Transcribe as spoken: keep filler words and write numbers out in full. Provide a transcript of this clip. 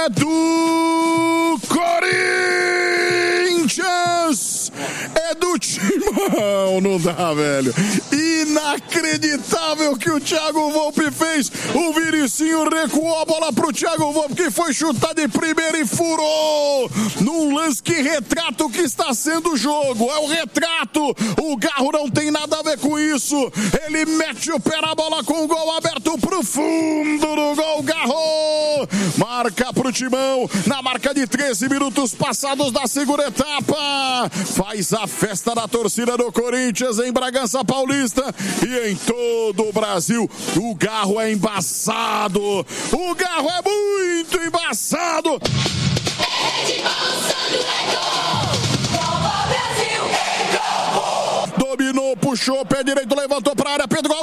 é do Corinthians! É do Timão, não dá, velho. Inacreditável que o Thiago Volpe fez. O Vinicinho recuou a bola pro Thiago Volpe, que foi chutar de primeira e furou. Num lance que retrata o que está sendo o jogo. É o retrato. O Garro não tem nada a ver com isso. Ele mete o pé na bola com o gol aberto pro fundo do gol. Garro marca pro Timão na marca de treze minutos passados da segunda etapa. Faz a festa da torcida do Corinthians em Bragança Paulista e em todo o Brasil. O Garro é embaçado. O Garro é muito embaçado. Dominou, puxou, pé direito, levantou pra área, Pedro